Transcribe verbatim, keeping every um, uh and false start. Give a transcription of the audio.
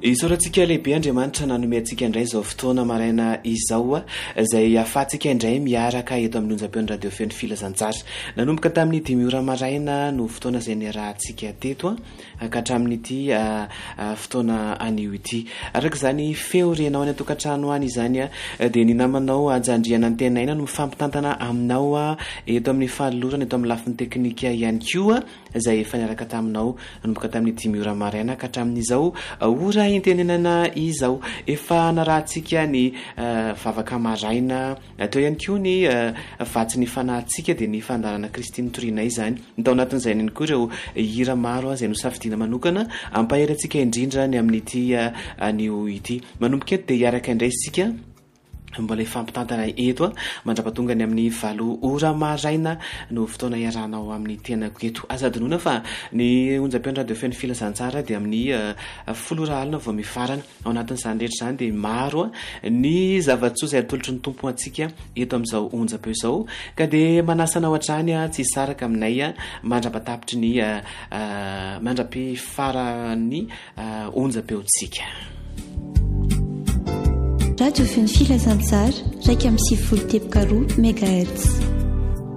Isorantsika lehibe Andriamanitra nanome antsika indray izao fotoana maraina izao izay ahafahantsika indray miaraka eto amin'ny onjam-peon'ny radio feno filazantsara. Nanomboka tamin'ny dimy ora maraina no fotoana izay niarahantsika teto ka hatramin'ity fotoana anio ity. Araka izany feo renao any an-tokantrano any izany dia ny namanao Anjandriana ny tenaina no mifampitantana aminao eto amin'ny fahalorana eto amin'ny lafiny teknika ihany koa izay efa niaraka taminao nanomboka tamin'ny dimy ora maraina ka hatramin'izao ora intenenana izao efa narahantsika ny uh, vavaka maraina atao ihany koa ny uh, vatsy ny fanahintsika dia ny fandarana Kristiny Torina izany tao anatin'izay ny koa ireo hira maro izay nosafidiana manokana ampahery antsika indrindra ny amin'ity uh, anio ity manomboka eto dia hiaraka indray isika mbola ifampitantana eto mandrapatonga ny amin'ny valo ora maraina no fotoana iarahanao amin'ny tenako eto azadinona fa ny onjam-peon'ny radio feno filazantsara dia amin'ny uh, folo ora alina vao mifarana ao anatin'izany rehetra izany dia maro ny zavatsoa izay atolotry ny tompo antsika eto amin'izao onjam-peo izao ka dia manasana ao hatrany tsy hisaraka aminay mandrapatapitry ny uh, uh, mandrapifarany uh, onjam-peontsika. Radio feno filazantsara raika amin'ny sivifolo teboka roa megahertz.